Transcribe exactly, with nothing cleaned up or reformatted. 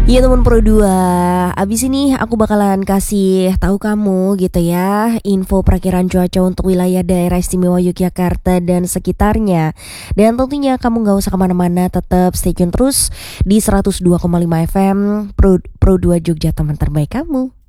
Iya teman Pro dua, abis ini aku bakalan kasih tahu kamu gitu ya info perakiran cuaca untuk wilayah daerah istimewa Yogyakarta dan sekitarnya. Dan tentunya kamu gak usah kemana-mana, tetap stay tune terus di seratus dua koma lima F M Pro, Pro dua Jogja, teman terbaik kamu.